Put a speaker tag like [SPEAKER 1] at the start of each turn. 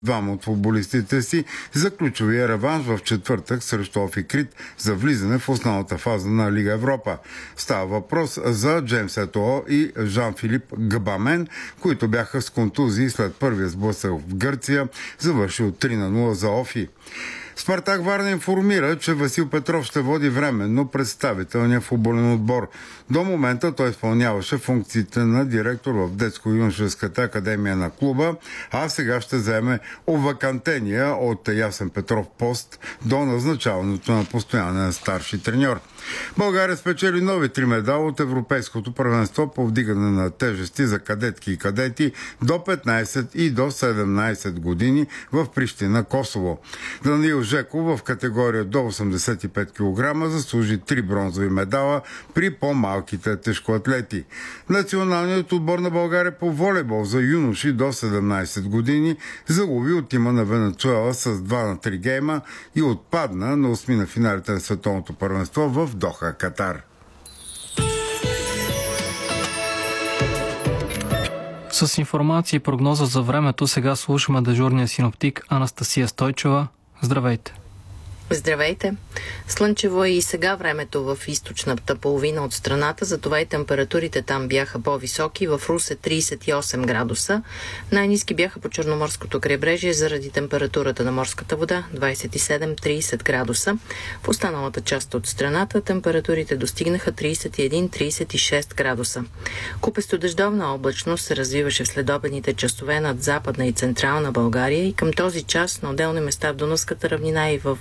[SPEAKER 1] двама от футболистите си за ключовия реванш в четвъртък срещу Офикрит за влизане в основната фаза на Лига Европа. Става въпрос за Джеймс Етоо и Жан-Филип Гбамен, които бяха с контузии след първия сблъсък в Гърция, завършил 3-0 за Офи. Спартак Варна информира, че Васил Петров ще води временно представителния футболен отбор. До момента той изпълняваше функциите на директор в детско-юношеската академия на клуба, а сега ще заеме овакантения от Ясен Петров пост до назначаването на постоянен старши треньор. България спечели нови 3 медала от Европейското първенство по вдигане на тежести за кадетки и кадети до 15 и до 17 години в Прищина, Косово. Даниил Жеков в категория до 85 кг заслужи 3 бронзови медала при по-малките тежкоатлети. Националният отбор на България по волейбол за юноши до 17 години загуби от тима на Венецуела с 2-3 гейма и отпадна на осмина финалите на световното първенство в Доха, Катар.
[SPEAKER 2] С информация и прогноза за времето сега слушаме дежурния синоптик Анастасия Стойчева. Здравейте!
[SPEAKER 3] Здравейте! Слънчево е и сега времето в източната половина от страната, затова и температурите там бяха по-високи. В Русе 38 градуса. Най-ниски бяха по Черноморското крайбрежие заради температурата на морската вода 27-30 градуса. В останалата част от страната температурите достигнаха 31-36 градуса. Купесто дъждовна облачност се развиваше в следобедните часове над Западна и Централна България и към този час на отделни места в Дунавската равнина и в